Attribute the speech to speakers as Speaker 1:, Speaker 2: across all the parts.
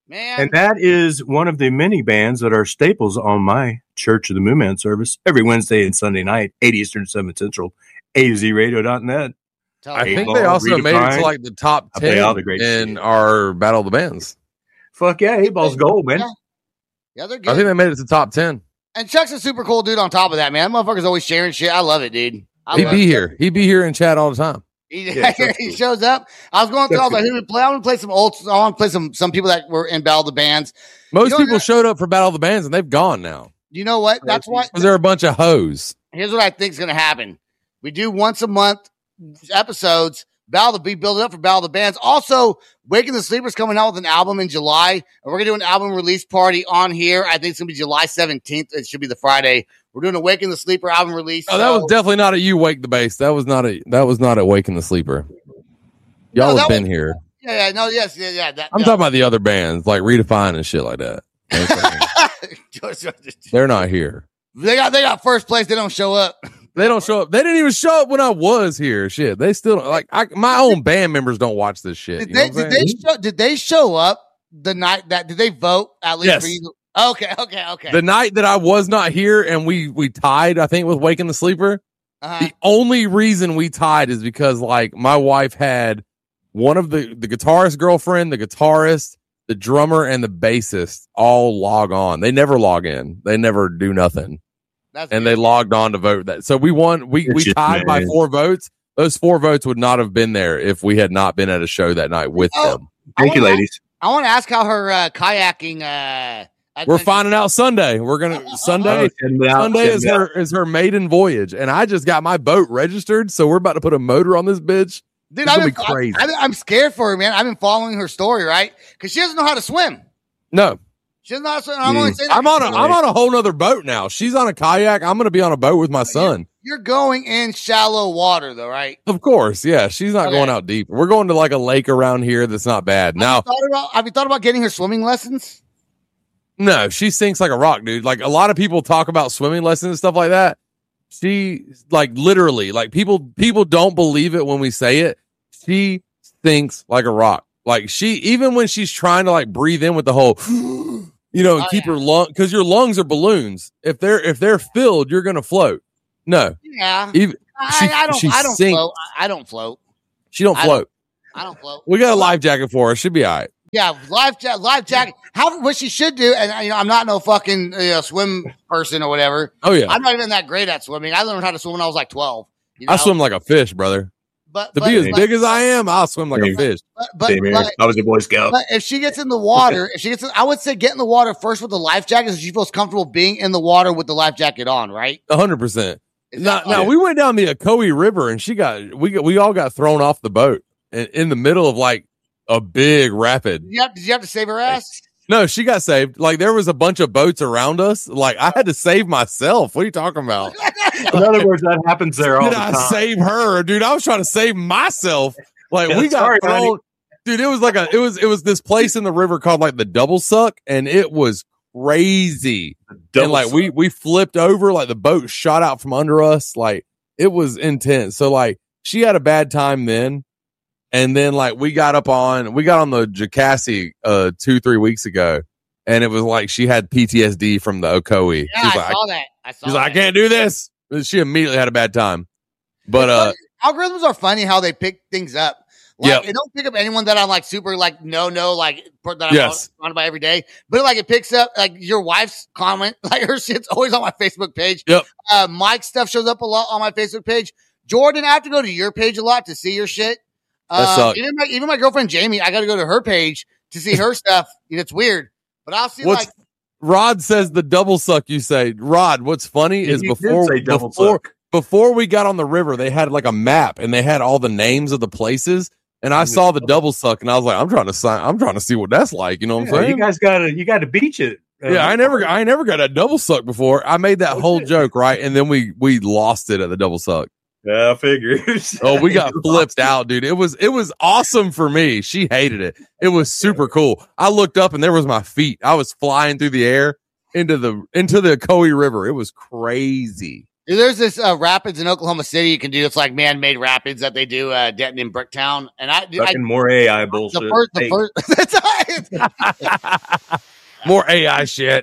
Speaker 1: Man.
Speaker 2: And that is one of the many bands that are staples on my Church of the Moon Man service every Wednesday and Sunday night, 8 Eastern, 7 Central, AZRadio.net.
Speaker 3: I think they also made it to like the top 10 in our Battle of the Bands.
Speaker 2: Fuck yeah, 8Ball's gold, man.
Speaker 1: Yeah, they're good.
Speaker 3: I think they made it to top 10.
Speaker 1: And Chuck's a super cool dude on top of that, man. That motherfucker's always sharing shit. I love it, dude.
Speaker 3: He'd be here. He'd be here in chat all the time.
Speaker 1: He shows up. I was going through. I was like, "Who would play?" I want to play some old. I want to play some people that were in Battle of the Bands.
Speaker 3: Most people showed up for Battle of the Bands and they've gone now.
Speaker 1: You know what? That's why.
Speaker 3: Because they're a bunch of hoes.
Speaker 1: Here's what I think is going to happen. We do once a month episodes. Be building up for Battle of the Bands. Also, Waking the Sleepers coming out with an album in July, and we're gonna do an album release party on here. I think it's gonna be July 17th. It should be the Friday. We're doing a Waking the Sleeper album release.
Speaker 3: Oh, that was definitely not a You Wake the Bass. That was not a Waking the Sleeper. Y'all have been here.
Speaker 1: Yeah. I'm
Speaker 3: talking about the other bands like Redefine and shit like that. They're not here.
Speaker 1: They got first place. They don't show up.
Speaker 3: They don't show up. They didn't even show up when I was here. Shit, they still don't, my own band members don't watch this shit.
Speaker 1: Did they show up the night that? Did they vote at least?
Speaker 3: Yes.
Speaker 1: For you? Okay.
Speaker 3: The night that I was not here and we tied, I think, with Waking the Sleeper. The only reason we tied is because like my wife had one of the guitarist girlfriend, the guitarist, the drummer, and the bassist all log on. They never log in. They never do nothing. They logged on to vote that. So we won. We tied by 4 votes. Those 4 votes would not have been there if we had not been at a show that night with them.
Speaker 2: Thank you, ladies.
Speaker 1: I want to ask how her kayaking.
Speaker 3: We're finding out Sunday. We're gonna Sunday. Sunday is her maiden voyage, and I just got my boat registered, so we're about to put a motor on this bitch.
Speaker 1: Dude,
Speaker 3: it's gonna be crazy.
Speaker 1: I'm scared for her, man. I've been following her story, right? Because she doesn't know how to swim.
Speaker 3: No.
Speaker 1: She doesn't know how to swim. I'm only saying
Speaker 3: I'm on a whole nother boat now. She's on a kayak. I'm gonna be on a boat with my son.
Speaker 1: You're going in shallow water, though, right?
Speaker 3: Of course, yeah. She's not going out deep. We're going to like a lake around here that's not bad. Now,
Speaker 1: have you thought about getting her swimming lessons?
Speaker 3: No, she sinks like a rock, dude. Like a lot of people talk about swimming lessons and stuff like that. She like literally, like people don't believe it when we say it. She sinks like a rock. Like she, even when she's trying to like breathe in with the whole, and keep her lung, because your lungs are balloons. If they're filled, you're gonna float. No.
Speaker 1: Yeah.
Speaker 3: I don't
Speaker 1: float. I don't float.
Speaker 3: She don't float.
Speaker 1: I don't float.
Speaker 3: We got a life jacket for her. She'll be all right.
Speaker 1: Yeah, life jacket. What she should do, and I'm not no fucking swim person or whatever.
Speaker 3: Oh yeah,
Speaker 1: I'm not even that great at swimming. I learned how to swim when I was like 12.
Speaker 3: I swim like a fish, brother. But to be as big as I am, I'll swim like a fish.
Speaker 2: But I was a Boy Scout.
Speaker 1: But if she gets in the water, I would say get in the water first with the life jacket, so she feels comfortable being in the water with the life jacket on, right?
Speaker 3: 100%. Now we went down the Ocoee River, and we all got thrown off the boat in the middle of like a big rapid.
Speaker 1: Did you have to save her ass?
Speaker 3: No, she got saved. Like there was a bunch of boats around us. Like I had to save myself. What are you talking about?
Speaker 2: In other words, that happens there all the time.
Speaker 3: Did I save her, dude? I was trying to save myself. Like we got thrown. Honey. Dude, it was like it was this place in the river called like the Double Suck, and it was crazy. And like we flipped over, like the boat shot out from under us. Like it was intense. So like she had a bad time then. And then like we got on the Jocassee 2-3 weeks ago, and it was like she had PTSD from the Ocoee.
Speaker 1: Yeah, I saw that.
Speaker 3: She's like, I can't do this. She immediately had a bad time. But
Speaker 1: algorithms are funny how they pick things up. Like it don't pick up anyone that I'm like super like no like that I'm on by every day. But like it picks up like your wife's comment, like her shit's always on my Facebook page.
Speaker 3: Yep.
Speaker 1: Mike's stuff shows up a lot on my Facebook page. Jordan, I have to go to your page a lot to see your shit. Even my girlfriend Jamie, I got to go to her page to see her stuff. It's weird, but I'll see.
Speaker 3: Rod says the Double Suck. You say, Rod. What's funny is before we got on the river, they had like a map and they had all the names of the places. And I saw the Double Suck, and I was like, I'm trying to see what that's like. You know what I'm saying?
Speaker 2: You guys got to beach it.
Speaker 3: Yeah, I never got a Double Suck before. I made that whole joke, right, and then we lost it at the Double Suck.
Speaker 2: Yeah, I figured.
Speaker 3: We got flipped out, dude. It was awesome for me. She hated it. It was super cool. I looked up and there was my feet. I was flying through the air into the Ocoee River. It was crazy.
Speaker 1: There's this rapids in Oklahoma City you can do. It's like man-made rapids that they do Denton and Bricktown. And
Speaker 2: fucking more AI bullshit.
Speaker 3: More AI shit.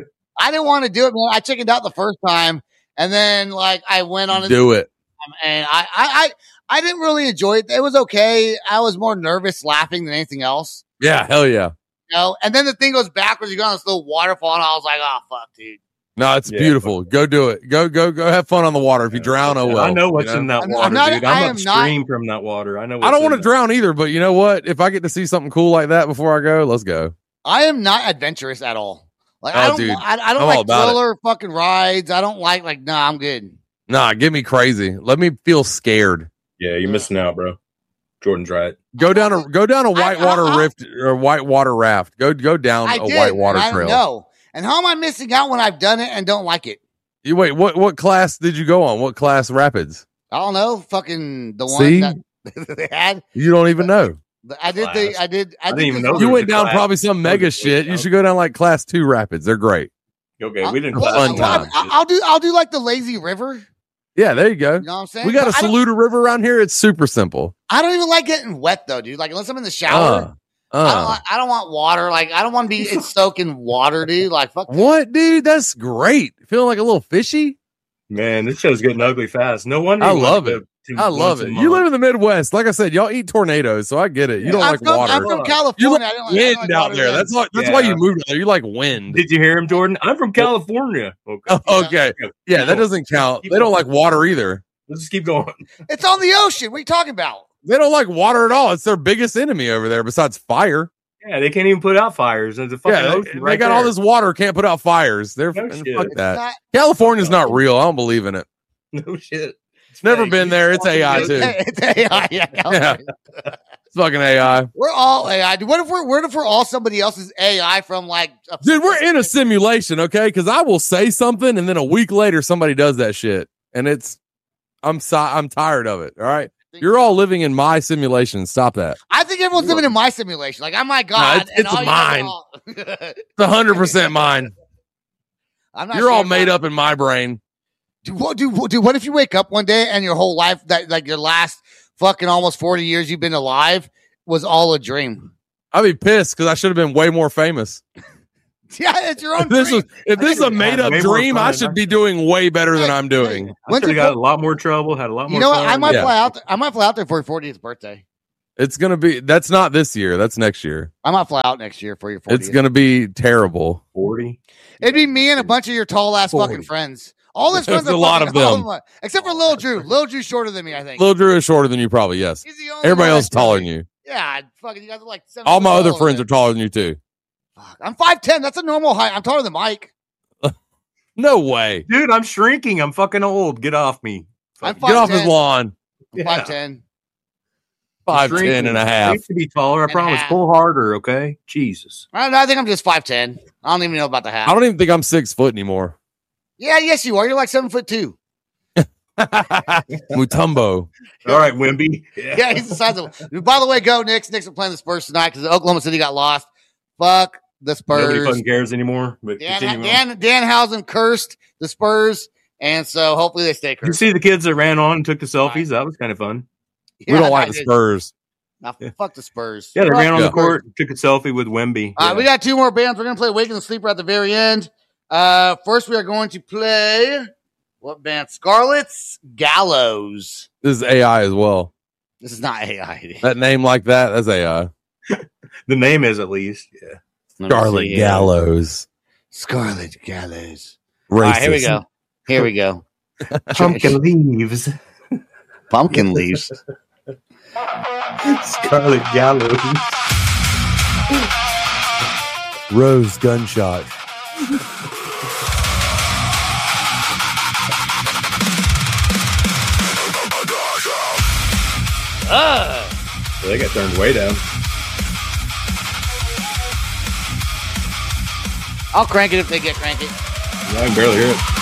Speaker 1: I didn't want to do it, man. I chickened out the first time, and then like I went on
Speaker 3: it,
Speaker 1: and I didn't really enjoy it. It was okay. I was more nervous, laughing than anything else.
Speaker 3: Yeah, hell yeah.
Speaker 1: You know? And then the thing goes backwards. You go on this little waterfall, and I was like, "Oh fuck, dude."
Speaker 3: No, it's beautiful. Go do it. Go have fun on the water. If you drown, oh well.
Speaker 2: I know what's in that water, dude. I'm upstream from that water. I know.
Speaker 3: I don't want to drown either, but you know what? If I get to see something cool like that before I go, let's go.
Speaker 1: I am not adventurous at all. Like I don't like thriller fucking rides. I don't like nah, I'm good.
Speaker 3: Nah, get me crazy. Let me feel scared.
Speaker 2: Yeah, you're missing out, bro. Jordan's right.
Speaker 3: Go down a whitewater rift or whitewater raft. Go down a whitewater trail.
Speaker 1: No. And how am I missing out when I've done it and don't like it?
Speaker 3: You wait, what class did you go on? What class rapids?
Speaker 1: I don't know. Fucking the one that they had.
Speaker 3: You don't even know.
Speaker 1: I didn't
Speaker 2: even know.
Speaker 3: You went down probably some mega shit. You should go down like class 2 rapids. They're great.
Speaker 2: Okay, we didn't.
Speaker 3: Fun time.
Speaker 1: I'll do like the lazy river.
Speaker 3: Yeah, there you go.
Speaker 1: You know what I'm saying?
Speaker 3: We got a Saluda River around here. It's super simple.
Speaker 1: I don't even like getting wet though, dude. Like unless I'm in the shower. I don't want water. Like I don't want to be soaking water, dude. Like fuck.
Speaker 3: What, dude? That's great. Feeling like a little fishy.
Speaker 2: Man, this show's getting ugly fast. No wonder.
Speaker 3: I love it. I love it. You live in the Midwest. Like I said, y'all eat tornadoes, so I get it. You don't like water.
Speaker 1: I'm from California.
Speaker 3: You like wind out there. That's why you moved out there. You like wind.
Speaker 2: Did you hear him, Jordan? I'm from California.
Speaker 3: Okay. Yeah, that doesn't count. They don't like water either.
Speaker 2: Let's just keep going.
Speaker 1: It's on the ocean. What are you talking about?
Speaker 3: They don't like water at all. It's their biggest enemy over there besides fire.
Speaker 2: Yeah, they can't even put out fires. There's a fucking ocean
Speaker 3: they got all this water, can't put out fires. They're fuck that. California's not real. I don't believe in it.
Speaker 2: No shit.
Speaker 3: It's never been there. It's AI too.
Speaker 1: It's AI. Yeah.
Speaker 3: It's fucking AI.
Speaker 1: We're all AI. What if we're all somebody else's AI from like?
Speaker 3: Dude, we're in a simulation, okay? Because I will say something, and then a week later, somebody does that shit, and I'm tired of it. All right, you're all living in my simulation. Stop that.
Speaker 1: I think everyone's living in my simulation. Like, I'm my God.
Speaker 3: No, it's mine. It's 100% mine. You're all made up in my brain.
Speaker 1: Dude, what if you wake up one day and your whole life, that like your last fucking almost 40 years you've been alive, was all a dream?
Speaker 3: I'd be pissed because I should have been way more famous.
Speaker 1: Yeah, it's your own.
Speaker 3: If this is a made up dream, I should be doing way better than I'm doing.
Speaker 2: I should have got a lot more trouble, had a lot more.
Speaker 1: You know what? I might fly out there for your 40th birthday.
Speaker 3: It's gonna be. That's not this year. That's next year.
Speaker 1: I might fly out next year for your 40th.
Speaker 3: It's gonna be terrible.
Speaker 2: 40.
Speaker 1: It'd be me and a bunch of your tall ass fucking friends. All his friends
Speaker 3: are a lot of them,
Speaker 1: except for Lil Drew. Lil Drew's shorter than me, I think.
Speaker 3: Lil Drew is shorter than you, probably. Yes.
Speaker 1: He's the only
Speaker 3: Everybody else is taller than you.
Speaker 1: Yeah, fucking. You guys are like 7
Speaker 3: all my other friends are taller than you too.
Speaker 1: Fuck, I'm 5'10". That's a normal height. I'm taller than Mike.
Speaker 3: No way,
Speaker 2: dude. I'm shrinking. I'm fucking old. Get off me.
Speaker 1: Get
Speaker 3: off his lawn.
Speaker 1: I'm 5'10".
Speaker 3: 5'10" and a half.
Speaker 2: I used to be taller. I promise. Pull harder, okay? Jesus.
Speaker 1: I don't know. I think I'm just 5'10". I don't even know about the half.
Speaker 3: I don't even think I'm 6 foot anymore.
Speaker 1: Yeah, yes, you are. You're like 7'2".
Speaker 3: Mutombo.
Speaker 2: All right, Wimby.
Speaker 1: Yeah, he's the size of. By the way, go Knicks. Knicks are playing the Spurs tonight because Oklahoma City got lost. Fuck the Spurs.
Speaker 2: Nobody fucking cares anymore. But
Speaker 1: Danhausen cursed the Spurs, and so hopefully they stay cursed.
Speaker 2: You see the kids that ran on and took the selfies? That was kind of fun.
Speaker 3: Yeah, we don't like the Spurs.
Speaker 1: Nah, fuck the Spurs.
Speaker 2: Yeah, they ran on the court, took a selfie with Wemby.
Speaker 1: We got 2 more bands. We're going to play Waking the Sleeper at the very end. First, we are going to play what band? Scarlet's Gallows.
Speaker 3: This is AI as well.
Speaker 1: This is not AI.
Speaker 3: That name like that's AI.
Speaker 2: The name is at least. Yeah.
Speaker 3: Scarlet Gallows.
Speaker 1: Scarlet Gallows.
Speaker 3: Racist.
Speaker 1: All right, here we go.
Speaker 2: Pumpkin leaves.
Speaker 1: Pumpkin leaves.
Speaker 2: Scarlet Gallows.
Speaker 3: Rose gunshot.
Speaker 2: So they got turned way down.
Speaker 1: I'll crank it if they get cranky.
Speaker 2: Yeah, I can barely hear it.